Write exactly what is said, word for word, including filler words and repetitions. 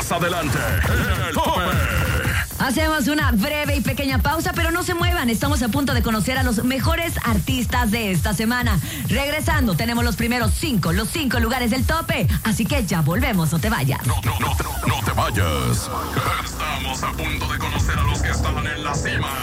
Más adelante, en el tope. Hacemos una breve y pequeña pausa, pero no se muevan. Estamos a punto de conocer a los mejores artistas de esta semana. Regresando, tenemos los primeros cinco, los cinco lugares del tope. Así que ya volvemos, no te vayas. No, no, no, no, no te vayas. Estamos a punto de conocer a los que estaban en la cima.